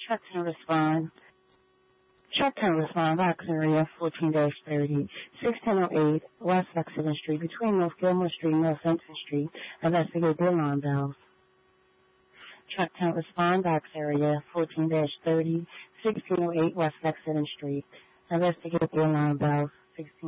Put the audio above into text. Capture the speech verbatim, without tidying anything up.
Truck ten respond. Truck ten respond, box area fourteen thirty, sixteen oh eight West Lexington Street, between North Gilmore Street and North Fenton Street. Investigate the alarm bells. Truck ten respond, box area fourteen thirty, sixteen oh eight West Lexington Street. Investigate the alarm bells. sixteen